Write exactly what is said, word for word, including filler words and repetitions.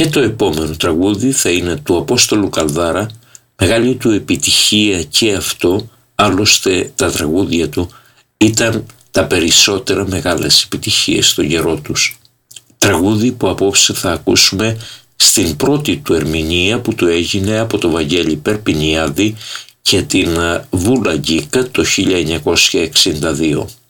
Και το επόμενο τραγούδι θα είναι του Απόστολου Καλδάρα, μεγάλη του επιτυχία και αυτό, άλλωστε τα τραγούδια του ήταν τα περισσότερα μεγάλες επιτυχίες στον καιρό τους. Τραγούδι που απόψε θα ακούσουμε στην πρώτη του ερμηνεία που του έγινε από το Βαγγέλη Περπινιάδη και την Βούλα Γκίκα το χίλια εννιακόσια εξήντα δύο.